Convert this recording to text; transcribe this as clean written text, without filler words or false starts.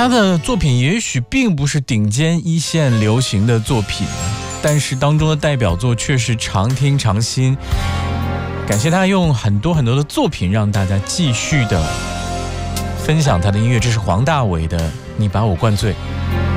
他的作品也许并不是顶尖一线流行的作品，但是当中的代表作却是常听常新。感谢他用很多的作品让大家继续的分享他的音乐。这是黄大炜的《你把我灌醉》。